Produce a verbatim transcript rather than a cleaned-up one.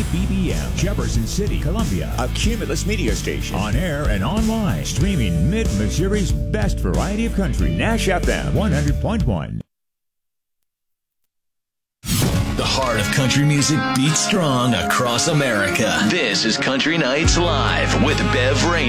B B M, Jefferson City, Columbia. A Cumulus media station. On air and online. Streaming Mid-Missouri's best variety of country. Nash F M one hundred point one. The heart of country music beats strong across America. This is Country Nights Live with Bev Rainey.